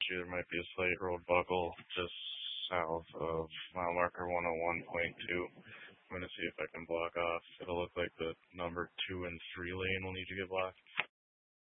There might be a slight road buckle just south of mile marker 101.2. I'm going to see if I can block off. It'll look like the number 2 and 3 lane will need to get blocked.